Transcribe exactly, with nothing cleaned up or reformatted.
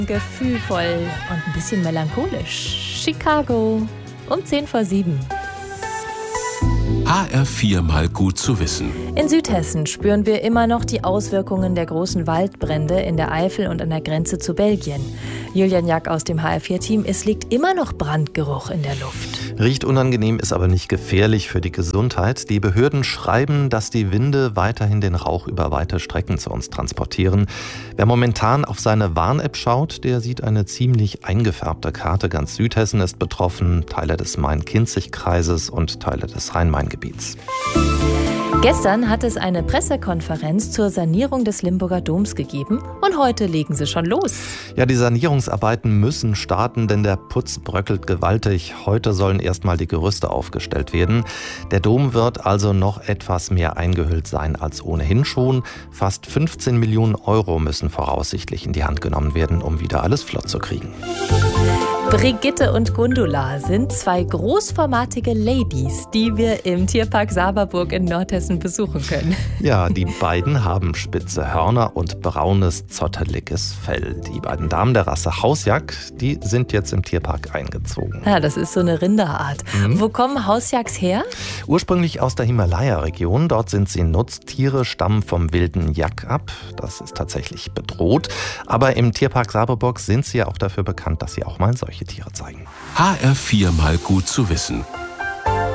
Gefühlvoll und ein bisschen melancholisch. Chicago um zehn vor sieben. H R vier mal gut zu wissen. In Südhessen spüren wir immer noch die Auswirkungen der großen Waldbrände in der Eifel und an der Grenze zu Belgien. Julian Jack aus dem H R vier Team, es liegt immer noch Brandgeruch in der Luft. Riecht unangenehm, ist aber nicht gefährlich für die Gesundheit. Die Behörden schreiben, dass die Winde weiterhin den Rauch über weite Strecken zu uns transportieren. Wer momentan auf seine Warn-App schaut, der sieht eine ziemlich eingefärbte Karte. Ganz Südhessen ist betroffen, Teile des Main-Kinzig-Kreises und Teile des Rhein-Main-Gebiets. Gestern hat es eine Pressekonferenz zur Sanierung des Limburger Doms gegeben und heute legen sie schon los. Ja, die Sanierungsarbeiten müssen starten, denn der Putz bröckelt gewaltig. Heute sollen erstmal die Gerüste aufgestellt werden. Der Dom wird also noch etwas mehr eingehüllt sein als ohnehin schon. Fast fünfzehn Millionen Euro müssen voraussichtlich in die Hand genommen werden, um wieder alles flott zu kriegen. Brigitte und Gundula sind zwei großformatige Ladies, die wir im Tierpark Saberburg in Nordhessen besuchen können. Ja, die beiden haben spitze Hörner und braunes, zotteliges Fell. Die beiden Damen der Rasse Hausjak, die sind jetzt im Tierpark eingezogen. Ja, das ist so eine Rinderart. Mhm. Wo kommen Hausjaks her? Ursprünglich aus der Himalaya-Region. Dort sind sie Nutztiere, stammen vom wilden Jak ab. Das ist tatsächlich bedroht. Aber im Tierpark Saberburg sind sie ja auch dafür bekannt, dass sie auch mal solche Tiere zeigen. H R vier mal gut zu wissen.